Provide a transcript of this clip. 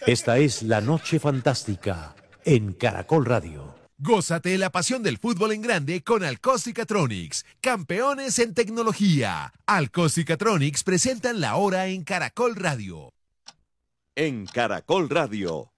Esta es La Noche Fantástica en Caracol Radio. Gózate la pasión del fútbol en grande con Alcóstica-Tronics, campeones en tecnología. Alcóstica-Tronics presentan la hora en Caracol Radio. En Caracol Radio,